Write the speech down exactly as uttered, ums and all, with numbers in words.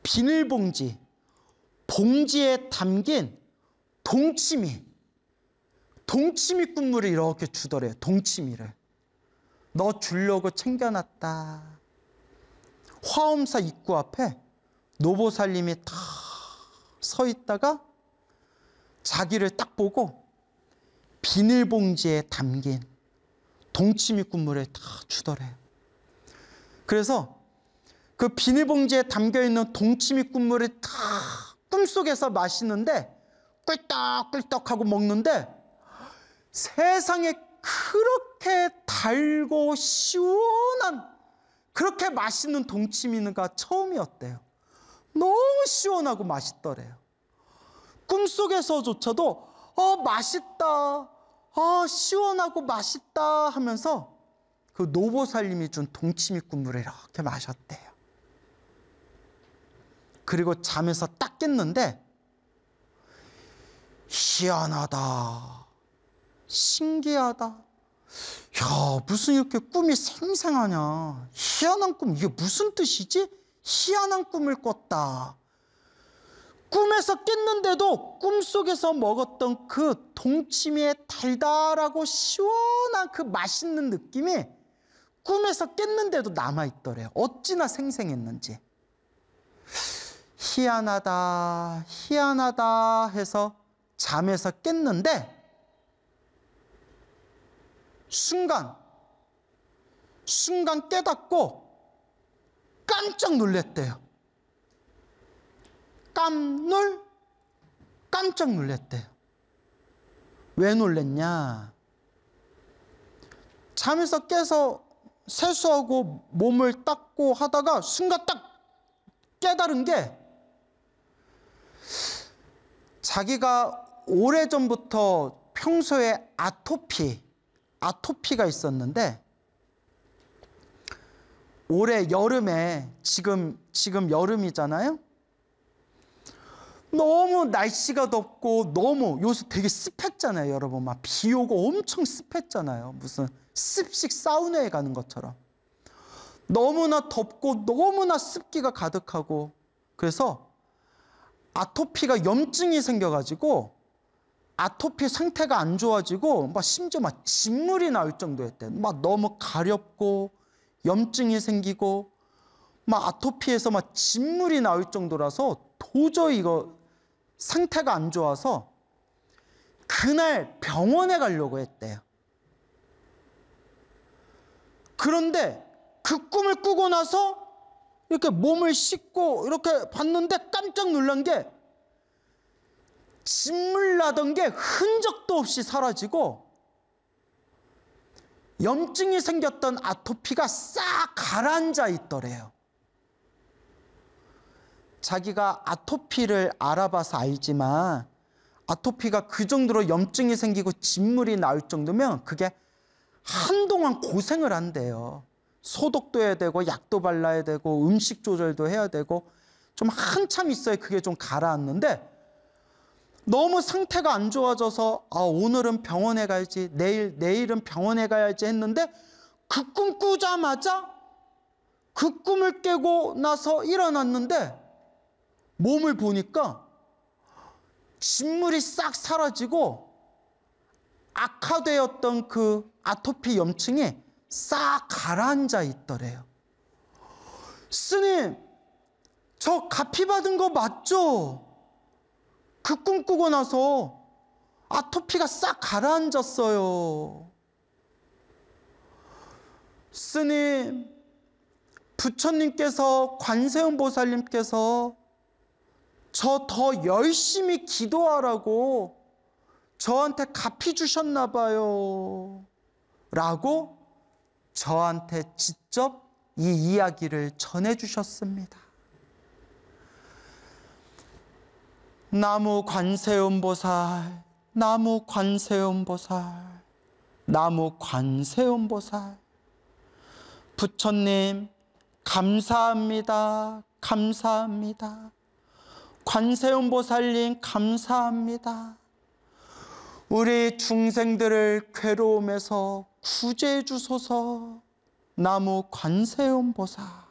비닐봉지, 봉지에 담긴 동치미, 동치미 국물을 이렇게 주더래요. 동치미를. 너 주려고 챙겨놨다. 화엄사 입구 앞에 노보살님이 다 서 있다가 자기를 딱 보고 비닐봉지에 담긴 동치미 국물을 다 주더래요. 그래서 그 비닐봉지에 담겨있는 동치미 국물을 다 꿈속에서 마시는데 꿀떡꿀떡하고 먹는데 세상에 그렇게 달고 시원한 그렇게 맛있는 동치미가 처음이었대요. 너무 시원하고 맛있더래요. 꿈속에서조차도 어 맛있다, 어 시원하고 맛있다 하면서 그 노보살님이 준 동치미 국물을 이렇게 마셨대요. 그리고 잠에서 딱 깼는데 희한하다, 신기하다, 야 무슨 이렇게 꿈이 생생하냐, 희한한 꿈, 이게 무슨 뜻이지? 희한한 꿈을 꿨다. 꿈에서 깼는데도 꿈속에서 먹었던 그 동치미의 달달하고 시원한 그 맛있는 느낌이 꿈에서 깼는데도 남아있더래요. 어찌나 생생했는지. 희한하다, 희한하다 해서 잠에서 깼는데 순간, 순간 깨닫고 깜짝 놀랐대요. 깜놀? 깜짝 놀랐대요. 왜 놀랬냐? 잠에서 깨서 세수하고 몸을 닦고 하다가 순간 딱 깨달은 게 자기가 오래전부터 평소에 아토피, 아토피가 있었는데 올해 여름에, 지금, 지금 여름이잖아요? 너무 날씨가 덥고 너무 요새 되게 습했잖아요, 여러분. 막 비 오고 엄청 습했잖아요. 무슨 습식 사우나에 가는 것처럼. 너무나 덥고 너무나 습기가 가득하고 그래서 아토피가 염증이 생겨가지고 아토피 상태가 안 좋아지고 막 심지어 막 진물이 나올 정도였대요. 막 너무 가렵고 염증이 생기고 막 아토피에서 막 진물이 나올 정도라서 도저히 이거 상태가 안 좋아서 그날 병원에 가려고 했대요. 그런데 그 꿈을 꾸고 나서 이렇게 몸을 씻고 이렇게 봤는데 깜짝 놀란 게 진물 나던 게 흔적도 없이 사라지고 염증이 생겼던 아토피가 싹 가라앉아 있더래요. 자기가 아토피를 알아봐서 알지만 아토피가 그 정도로 염증이 생기고 진물이 나올 정도면 그게 한동안 고생을 한대요. 소독도 해야 되고 약도 발라야 되고 음식 조절도 해야 되고 좀 한참 있어야 그게 좀 가라앉는데 너무 상태가 안 좋아져서 아 오늘은 병원에 가야지, 내일, 내일은 병원에 가야지 했는데 그 꿈 꾸자마자 그 꿈을 깨고 나서 일어났는데 몸을 보니까 진물이 싹 사라지고 악화되었던 그 아토피 염증이 싹 가라앉아 있더래요. 스님, 저 가피 받은 거 맞죠? 그 꿈 꾸고 나서 아토피가 싹 가라앉았어요. 스님, 부처님께서, 관세음보살님께서 저 더 열심히 기도하라고 저한테 가피 주셨나 봐요. 라고 저한테 직접 이 이야기를 전해주셨습니다. 나무 관세음보살, 나무 관세음보살, 나무 관세음보살. 부처님 감사합니다. 감사합니다. 관세음보살님 감사합니다. 우리 중생들을 괴로움에서 구제해 주소서. 나무 관세음보살.